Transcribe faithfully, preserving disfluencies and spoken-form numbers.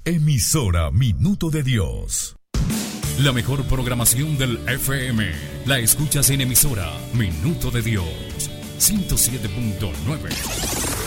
Emisora Minuto de Dios. La mejor programación del F M la escuchas en emisora Minuto de Dios ciento siete punto nueve.